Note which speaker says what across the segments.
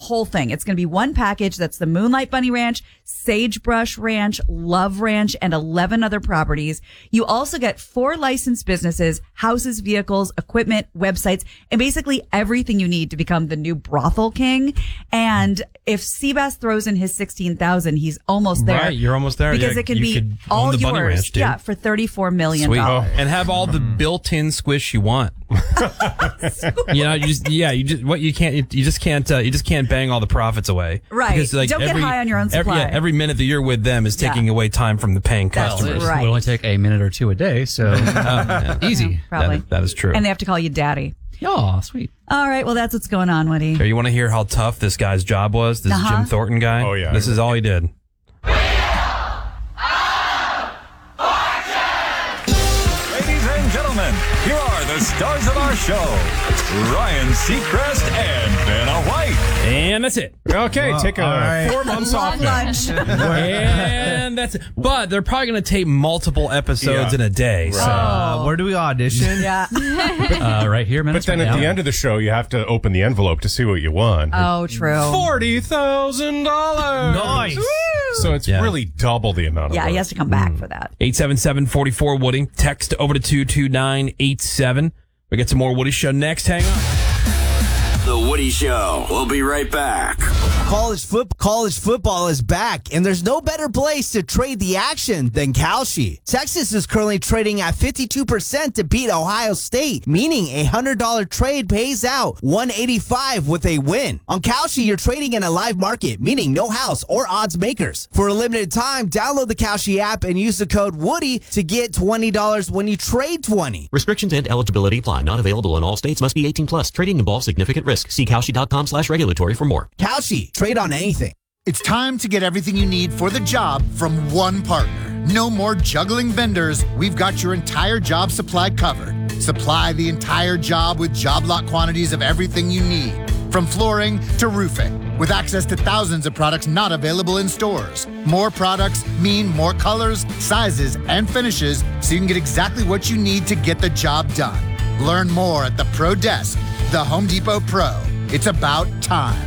Speaker 1: whole thing. It's going to be one package. That's the Moonlight Bunny Ranch, Sagebrush Ranch, Love Ranch, and 11 other properties. You also get 4 licensed businesses, houses, vehicles, equipment, websites, and basically everything you need to become the new brothel king. And if Seabass throws in his 16,000, he's almost there.
Speaker 2: Right, you're almost there.
Speaker 1: Because it can be all yours.
Speaker 2: Ranch,
Speaker 1: for $34 million.
Speaker 2: Sweet. And have all the built-in squish you want. You just can't bang all the profits away.
Speaker 1: Right. Because, don't get high on your own supply.
Speaker 2: Every minute that you're with them is taking away time from the paying customers.
Speaker 3: It would only take a minute or two a day, so easy.
Speaker 1: Probably.
Speaker 2: That is true.
Speaker 1: And they have to call you daddy.
Speaker 3: Oh, sweet.
Speaker 1: All right, well, that's what's going on, Woody.
Speaker 2: Here, you want to hear how tough this guy's job was? This Jim Thornton guy?
Speaker 4: Oh, yeah.
Speaker 2: This is all he did.
Speaker 5: Here are the stars of our show, Ryan Seacrest and Vanna White.
Speaker 2: And that's it.
Speaker 4: Okay, take a 4 months off.
Speaker 1: Lunch.
Speaker 2: And that's it. But they're probably going to tape multiple episodes in a day.
Speaker 4: Right.
Speaker 2: So
Speaker 3: where do we audition?
Speaker 2: Right here,
Speaker 4: But then at the end of the show, you have to open the envelope to see what you won.
Speaker 1: Oh, true.
Speaker 4: $40,000.
Speaker 3: Nice.
Speaker 4: Woo! So it's really double the amount of work.
Speaker 1: He has to come back for that.
Speaker 2: 877-44-WOODY. Text over to 22987. We get some more Woody Show next. Hang on.
Speaker 6: The Woody Show. We'll be right back.
Speaker 7: College football is back, and there's no better place to trade the action than Kalshi. Texas is currently trading at 52% to beat Ohio State, meaning a $100 trade pays out $185 with a win. On Kalshi, you're trading in a live market, meaning no house or odds makers. For a limited time, download the Kalshi app and use the code WOODY to get $20 when you trade 20.
Speaker 8: Restrictions and eligibility apply. Not available in all states. Must be 18 plus. Trading involves significant risk. See Kalshi.com/regulatory for more.
Speaker 7: Kalshi. Trade on anything.
Speaker 9: It's time to get everything you need for the job from one partner. No more juggling vendors. We've got your entire job supply covered. Supply the entire job with job lot quantities of everything you need, from flooring to roofing, with access to thousands of products not available in stores. More products mean more colors, sizes, and finishes, so you can get exactly what you need to get the job done. Learn more at the Pro Desk, the Home Depot Pro. It's about time.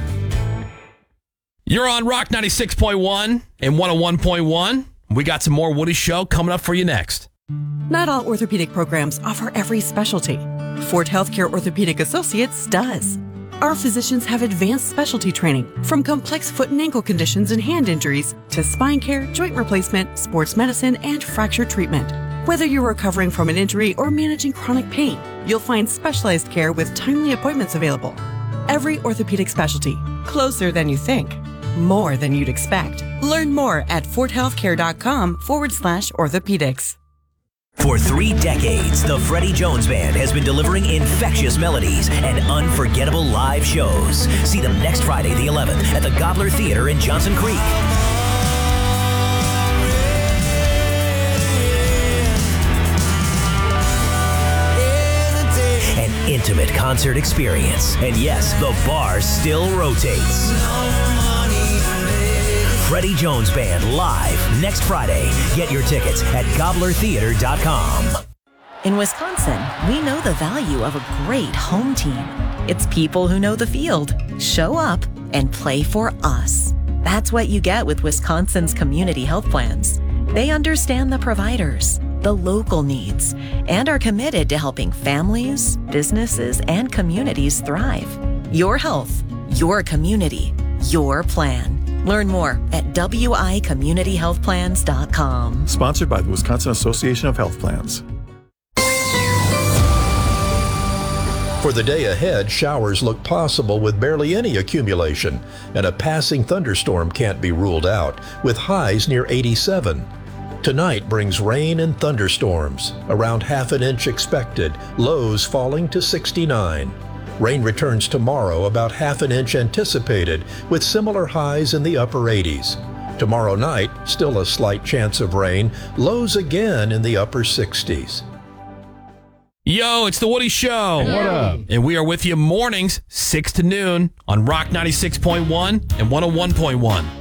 Speaker 2: You're on Rock 96.1 and 101.1. We got some more Woody Show coming up for you next.
Speaker 10: Not all orthopedic programs offer every specialty. Ford Healthcare Orthopedic Associates does. Our physicians have advanced specialty training, from complex foot and ankle conditions and hand injuries to spine care, joint replacement, sports medicine, and fracture treatment. Whether you're recovering from an injury or managing chronic pain, you'll find specialized care with timely appointments available. Every orthopedic specialty, closer than you think, more than you'd expect. Learn more at fordhealthcare.com/orthopedics.
Speaker 6: For 3 decades, the Freddie Jones Band has been delivering infectious melodies and unforgettable live shows. See them next Friday, the 11th, at the Gobbler Theater in Johnson Creek. An intimate concert experience. And yes, the bar still rotates. Freddie Jones Band live next Friday. Get your tickets at gobblertheater.com.
Speaker 11: In Wisconsin, we know the value of a great home team. It's people who know the field, show up, and play for us. That's what you get with Wisconsin's community health plans. They understand the providers, the local needs, and are committed to helping families, businesses, and communities thrive. Your health, your community, your plan. Learn more at wicommunityhealthplans.com.
Speaker 12: Sponsored by the Wisconsin Association of Health Plans.
Speaker 13: For the day ahead, showers look possible with barely any accumulation, and a passing thunderstorm can't be ruled out, with highs near 87. Tonight brings rain and thunderstorms, around ½ an inch expected, lows falling to 69. Rain returns tomorrow, about ½ an inch anticipated, with similar highs in the upper 80s. Tomorrow night, still a slight chance of rain, lows again in the upper 60s.
Speaker 2: Yo, it's the Woody Show.
Speaker 4: What up?
Speaker 2: And we are with you mornings, 6 to noon on Rock 96.1 and 101.1.